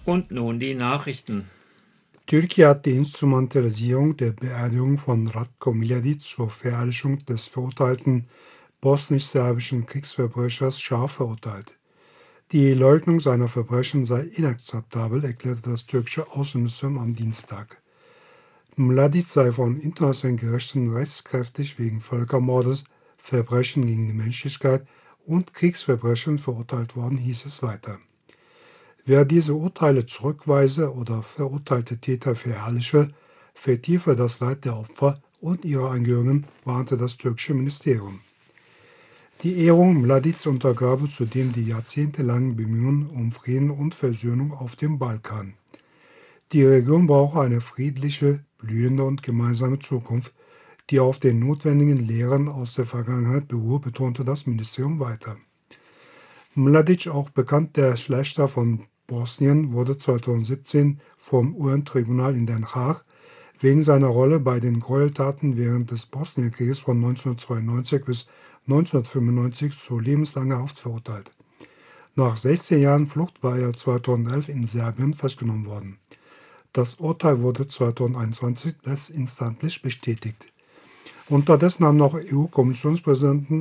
Und nun die Nachrichten. Türkei hat die Instrumentalisierung der Beerdigung von Ratko Mladic zur Verherrlichung des verurteilten bosnisch-serbischen Kriegsverbrechers scharf verurteilt. Die Leugnung seiner Verbrechen sei inakzeptabel, erklärte das türkische Außenministerium am Dienstag. Mladic sei von internationalen Gerichten rechtskräftig wegen Völkermordes, Verbrechen gegen die Menschlichkeit und Kriegsverbrechen verurteilt worden, hieß es weiter. Wer diese Urteile zurückweise oder verurteilte Täter verherrliche, vertiefe das Leid der Opfer und ihrer Angehörigen, warnte das türkische Ministerium. Die Ehrung Mladics untergrabe zudem die jahrzehntelangen Bemühungen um Frieden und Versöhnung auf dem Balkan. Die Region brauche eine friedliche, blühende und gemeinsame Zukunft, die auf den notwendigen Lehren aus der Vergangenheit beruhe, betonte das Ministerium weiter. Mladic, auch bekannt der Schlächter von Bosnien, wurde 2017 vom UN-Tribunal in Den Haag wegen seiner Rolle bei den Gräueltaten während des Bosnienkrieges von 1992 bis 1995 zu lebenslanger Haft verurteilt. Nach 16 Jahren Flucht war er 2011 in Serbien festgenommen worden. Das Urteil wurde 2021 letztinstanzlich bestätigt. Unterdessen haben auch EU-Kommissionspräsidenten